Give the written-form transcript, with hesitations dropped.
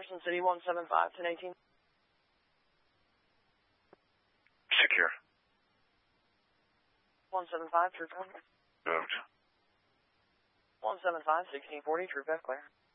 Jefferson City, 175, 1018. Secure. 175, True F. Moved. 175, 1640, True F, clear.